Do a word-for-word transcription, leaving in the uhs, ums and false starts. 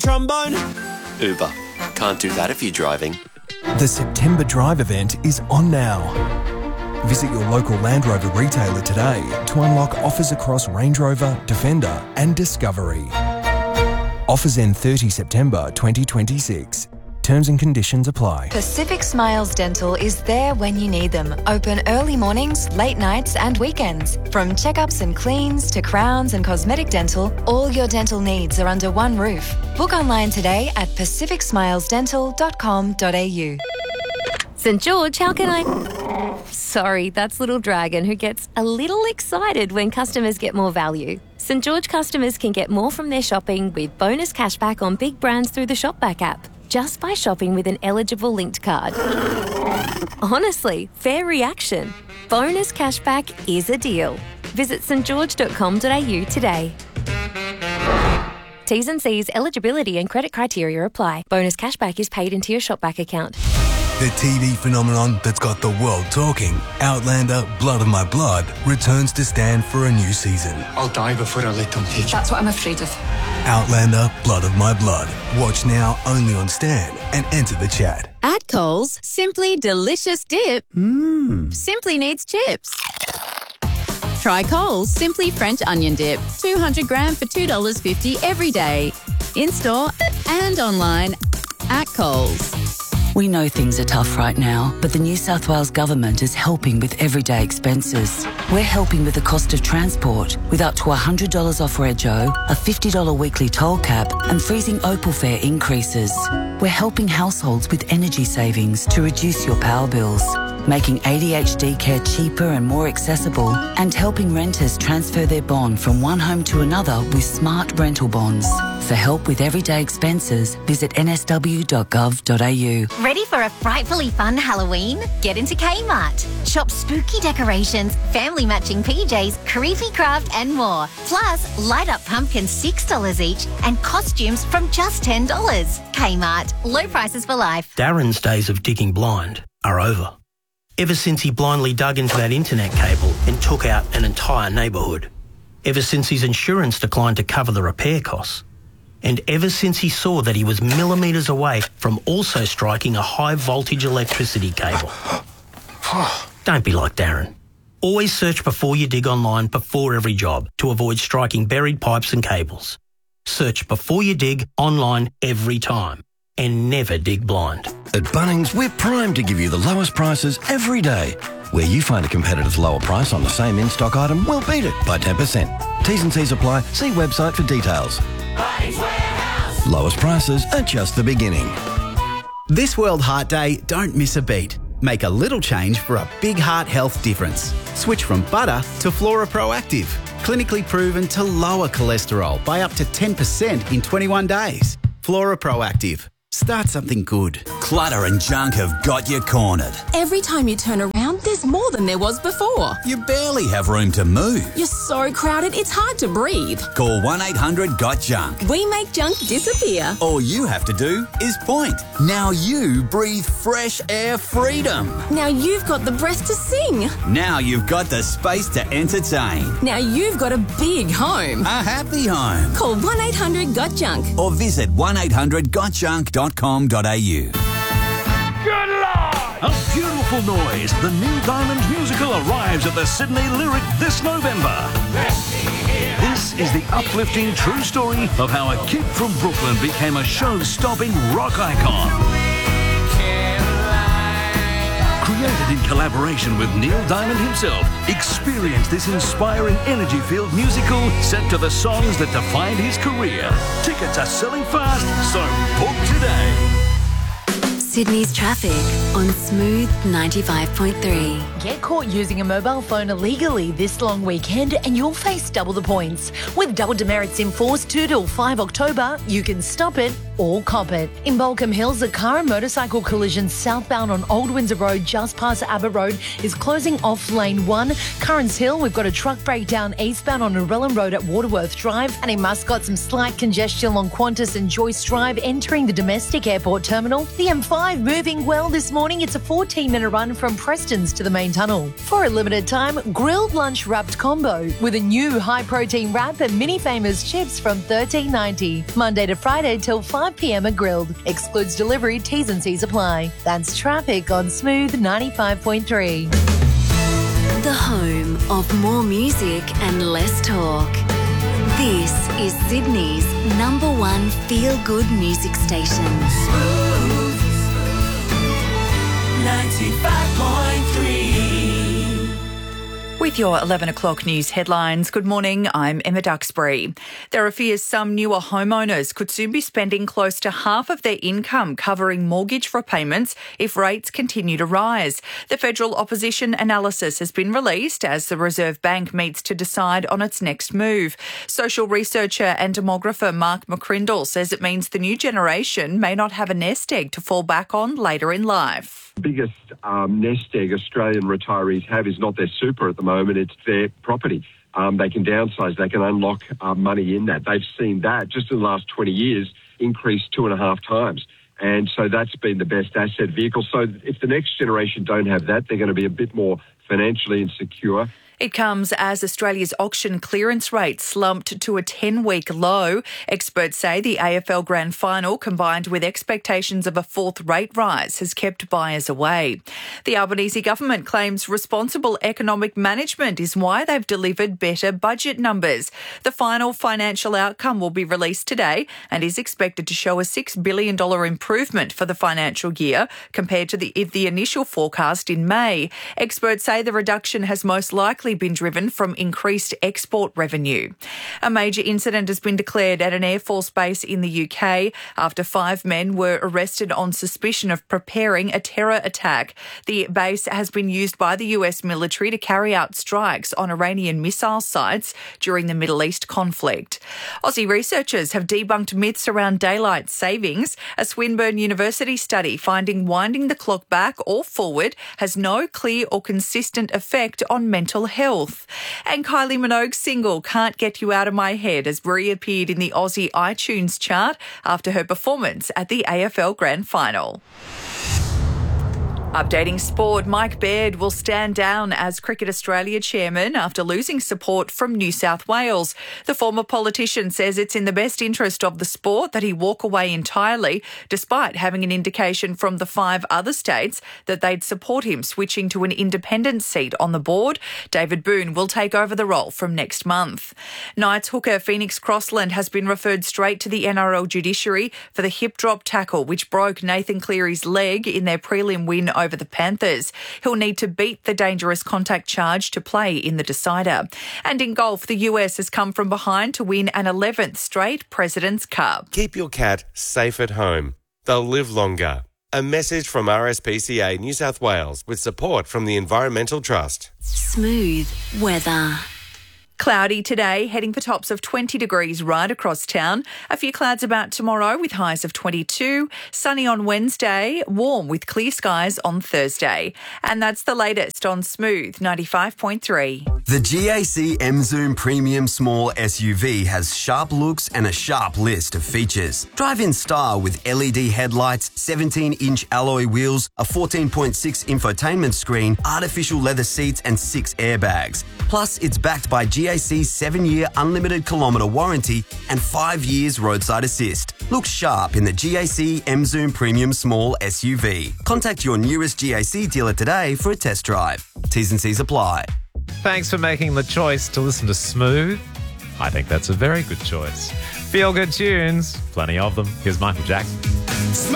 trombone? Uber. Can't do that if you're driving. The September Drive event is on now. Visit your local Land Rover retailer today to unlock offers across Range Rover, Defender and Discovery. Offers end thirtieth September twenty twenty-six. Terms and conditions apply. Pacific Smiles Dental is there when you need them. Open early mornings, late nights and weekends. From checkups and cleans to crowns and cosmetic dental, all your dental needs are under one roof. Book online today at pacific smiles dental dot com dot a u. St George, how can I... Sorry, that's Little Dragon, who gets a little excited when customers get more value. St George customers can get more from their shopping with bonus cashback on big brands through the Shopback app, just by shopping with an eligible linked card. Honestly, fair reaction. Bonus cashback is a deal. Visit st george dot com dot a u today. T's and C's, eligibility and credit criteria apply. Bonus cashback is paid into your Shopback account. The T V phenomenon that's got the world talking, Outlander Blood of My Blood, returns to stand for a new season. I'll die before I let them take you. That's what I'm afraid of. Outlander Blood of My Blood. Watch now only on Stan and enter the chat. At Coles, Simply Delicious Dip Mmm. simply needs chips. Try Coles Simply French Onion Dip, two hundred gram for two dollars fifty every day. In-store and online at Coles. We know things are tough right now, but the New South Wales Government is helping with everyday expenses. We're helping with the cost of transport, with up to one hundred dollars off Rego, a fifty dollars weekly toll cap, and freezing Opal fare increases. We're helping households with energy savings to reduce your power bills, making A D H D care cheaper and more accessible, and helping renters transfer their bond from one home to another with smart rental bonds. For help with everyday expenses, visit n s w dot gov dot a u. Ready for a frightfully fun Halloween? Get into Kmart. Shop spooky decorations, family matching P Js, creepy craft and more. Plus, light up pumpkins six dollars each and costumes from just ten dollars. Kmart. Low prices for life. Darren's days of digging blind are over. Ever since he blindly dug into that internet cable and took out an entire neighbourhood. Ever since his insurance declined to cover the repair costs. And ever since he saw that he was millimetres away from also striking a high voltage electricity cable. Don't be like Darren. Always search before you dig online before every job to avoid striking buried pipes and cables. Search before you dig online every time. And never dig blind. At Bunnings, we're primed to give you the lowest prices every day. Where you find a competitor's lower price on the same in-stock item, we'll beat it by ten percent. T's and C's apply. See website for details. Bunnings Warehouse. Lowest prices are just the beginning. This World Heart Day, don't miss a beat. Make a little change for a big heart health difference. Switch from butter to Flora Proactive. Clinically proven to lower cholesterol by up to ten percent in twenty-one days. Flora Proactive. Start something good. Clutter and junk have got you cornered. Every time you turn around, there's more than there was before. You barely have room to move. You're so crowded, it's hard to breathe. Call one eight hundred got junk. We make junk disappear. All you have to do is point. Now you breathe fresh air freedom. Now you've got the breath to sing. Now you've got the space to entertain. Now you've got a big home. A happy home. Call one eight hundred got junk. Or visit one eight hundred got junk dot com dot a u. Good Lord! A beautiful noise. The Neil Diamond musical arrives at the Sydney Lyric this November. This is the uplifting true story of how a kid from Brooklyn became a show-stopping rock icon. Created in collaboration with Neil Diamond himself, experience this inspiring energy-filled musical set to the songs that defined his career. Tickets are selling fast, so book today. Sydney's traffic on Smooth ninety-five point three. Get caught using a mobile phone illegally this long weekend and you'll face double the points. With double demerits in force two till five October, you can stop it or cop it. In Balcombe Hills, a car and motorcycle collision southbound on Old Windsor Road just past Abbott Road is closing off lane one. Currans Hill, we've got a truck breakdown eastbound on Narellan Road at Waterworth Drive. And in Muscat, some slight congestion along Qantas and Joyce Drive entering the domestic airport terminal. The M five five moving well this morning. It's a fourteen minute run from Preston's to the main tunnel. For a limited time, grilled lunch wrapped combo with a new high protein wrap and mini famous chips from thirteen ninety. Monday to Friday till five p.m. at Grilled. Excludes delivery, T's and C's apply. That's traffic on Smooth ninety-five point three. The home of more music and less talk. This is Sydney's number one feel-good music station. Smooth ninety-five point three. With your eleven o'clock news headlines, good morning, I'm Emma Duxbury. There are fears some newer homeowners could soon be spending close to half of their income covering mortgage repayments if rates continue to rise. The federal opposition analysis has been released as the Reserve Bank meets to decide on its next move. Social researcher and demographer Mark McCrindle says it means the new generation may not have a nest egg to fall back on later in life. The biggest um, nest egg Australian retirees have is not their super at the moment, it's their property. Um, they can downsize, they can unlock uh, money in that. They've seen that just in the last twenty years increase two and a half times. And so that's been the best asset vehicle. So if the next generation don't have that, they're going to be a bit more financially insecure. It comes as Australia's auction clearance rate slumped to a ten-week low. Experts say the A F L Grand Final, combined with expectations of a fourth rate rise, has kept buyers away. The Albanese government claims responsible economic management is why they've delivered better budget numbers. The final financial outcome will be released today and is expected to show a six billion dollars improvement for the financial year compared to the, the initial forecast in May. Experts say the reduction has most likely been driven from increased export revenue. A major incident has been declared at an Air Force base in the U K after five men were arrested on suspicion of preparing a terror attack. The base has been used by the U S military to carry out strikes on Iranian missile sites during the Middle East conflict. Aussie researchers have debunked myths around daylight savings. A Swinburne University study finding winding the clock back or forward has no clear or consistent effect on mental health. Health. And Kylie Minogue's single Can't Get You Out of My Head has reappeared in the Aussie iTunes chart after her performance at the A F L Grand Final. Updating sport, Mike Baird will stand down as Cricket Australia chairman after losing support from New South Wales. The former politician says it's in the best interest of the sport that he walk away entirely, despite having an indication from the five other states that they'd support him switching to an independent seat on the board. David Boone will take over the role from next month. Knights hooker Phoenix Crossland has been referred straight to the N R L judiciary for the hip drop tackle which broke Nathan Cleary's leg in their prelim win over the Panthers. He'll need to beat the dangerous contact charge to play in the decider. And in golf, the U S has come from behind to win an eleventh straight President's Cup. Keep your cat safe at home. They'll live longer. A message from R S P C A New South Wales with support from the Environmental Trust. Smooth weather. Cloudy today, heading for tops of twenty degrees right across town. A few clouds about tomorrow with highs of twenty-two. Sunny on Wednesday, warm with clear skies on Thursday. And that's the latest on Smooth ninety-five point three. The G A C M-Zoom Premium Small S U V has sharp looks and a sharp list of features. Drive in style with L E D headlights, seventeen inch alloy wheels, a fourteen point six infotainment screen, artificial leather seats and six airbags. Plus, it's backed by G A C's seven year unlimited kilometre warranty and five years roadside assist. Look sharp in the G A C M-Zoom Premium Small S U V. Contact your nearest G A C dealer today for a test drive. T's and C's apply. Thanks for making the choice to listen to Smooth. I think that's a very good choice. Feel good tunes, plenty of them. Here's Michael Jackson. Smooth.